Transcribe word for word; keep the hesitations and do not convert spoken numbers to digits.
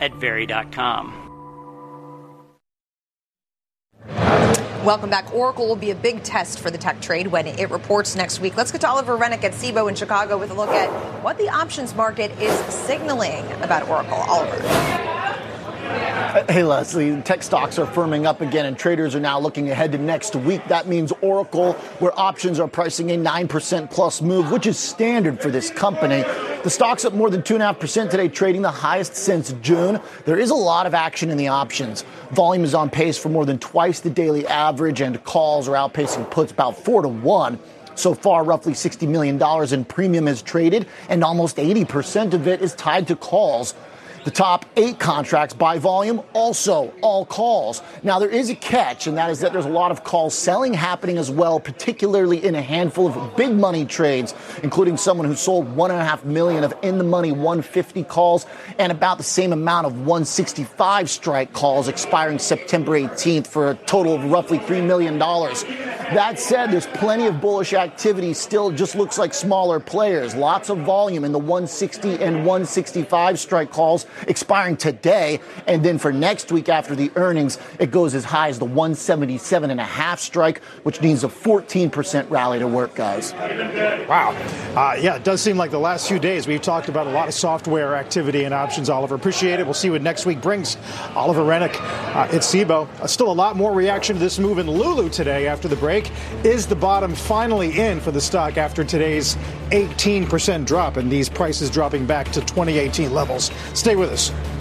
at Very dot com. Welcome back. Oracle will be a big test for the tech trade when it reports next week. Let's get to Oliver Rennick at Cboe in Chicago with a look at what the options market is signaling about Oracle. Oliver. Hey, Leslie, tech stocks are firming up again, and traders are now looking ahead to next week. That means Oracle, where options are pricing a nine percent plus move, which is standard for this company. The stock's up more than two point five percent today, trading the highest since June. There is a lot of action in the options. Volume is on pace for more than twice the daily average, and calls are outpacing puts about four to one. So far, roughly sixty million dollars in premium is traded, and almost eighty percent of it is tied to calls. The top eight contracts by volume, also all calls. Now, there is a catch, and that is that there's a lot of call selling happening as well, particularly in a handful of big money trades, including someone who sold one point five million of in-the-money one fifty calls and about the same amount of one sixty-five strike calls expiring September eighteenth for a total of roughly three million dollars. That said, there's plenty of bullish activity. Still just looks like smaller players. Lots of volume in the one sixty and one sixty-five strike calls expiring today. And then for next week after the earnings, it goes as high as the one seventy-seven and a half strike, which needs a fourteen percent rally to work, guys. Wow. Uh, yeah, it does seem like the last few days we've talked about a lot of software activity and options, Oliver. Appreciate it. We'll see what next week brings. Oliver Rennick uh, at Cboe. Uh, still a lot more reaction to this move in Lulu today after the break. Is the bottom finally in for the stock after today's eighteen percent drop and these prices dropping back to twenty eighteen levels? Stay with us.